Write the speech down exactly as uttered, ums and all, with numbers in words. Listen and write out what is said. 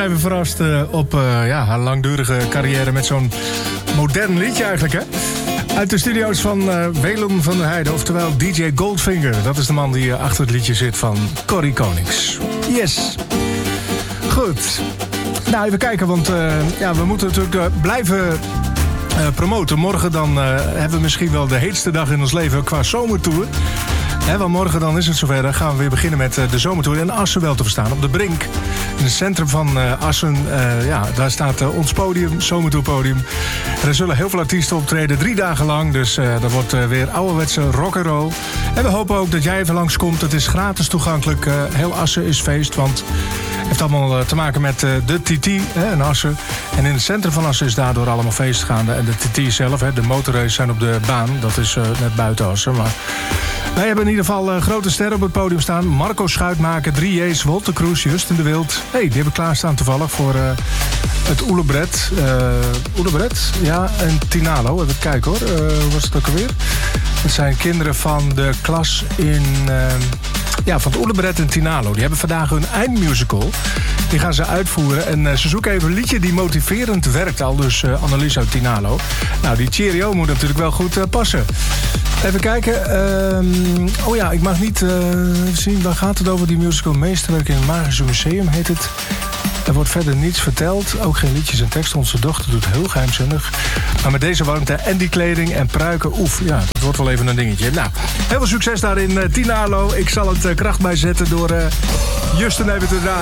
even verrast uh, op uh, ja, haar langdurige carrière met zo'n modern liedje eigenlijk, hè? Uit de studio's van uh, Welum van der Heijden, oftewel D J Goldfinger. Dat is de man die uh, achter het liedje zit van Corrie Konings. Yes. Goed. Nou, even kijken, want uh, ja, we moeten natuurlijk uh, blijven uh, promoten. Morgen dan uh, hebben we misschien wel de heetste dag in ons leven qua zomertour. He, want morgen dan is het zover. Dan gaan we weer beginnen met uh, de zomertour in Assen wel te verstaan. Op de Brink, in het centrum van uh, Assen. Uh, ja, daar staat uh, ons podium, zomertourpodium. Er zullen heel veel artiesten optreden, drie dagen lang. Dus uh, dat wordt uh, weer ouderwetse rock and roll. En we hopen ook dat jij even langskomt. Het is gratis toegankelijk. Uh, heel Assen is feest, want het heeft allemaal uh, te maken met uh, de T T hè, in Assen. En in het centrum van Assen is daardoor allemaal feest gaande. En de T T zelf, hè, de motorraces zijn op de baan. Dat is uh, net buiten Assen, maar... Wij hebben in ieder geval uh, grote sterren op het podium staan. Marco Schuitmaker, drie J's, Wolter Kroes, Justin de Wild. Hé, hey, die hebben klaarstaan toevallig voor uh, het Oelebret. Uh, Oelebret, ja, en Tinalo. Even kijken hoor, uh, hoe was het ook alweer? Het zijn kinderen van de klas in... Uh, ja, van het Oelebret en Tinalo. Die hebben vandaag hun eindmusical. Die gaan ze uitvoeren. En uh, ze zoeken even een liedje die motiverend werkt. Al dus uh, Annelies uit Tinalo. Nou, die cheerio moet natuurlijk wel goed uh, passen. Even kijken. Uh, oh ja, ik mag niet uh, zien. Waar gaat het over? Die musical Meesterwerk in het Magische Museum heet het. Er wordt verder niets verteld. Ook geen liedjes en tekst. Onze dochter doet heel geheimzinnig. Maar met deze warmte en die kleding en pruiken. Oef, ja, dat wordt wel even een dingetje. Nou, heel veel succes daar in uh, Tinalo. Ik zal het uh, kracht bijzetten door uh, Justin even te draaien.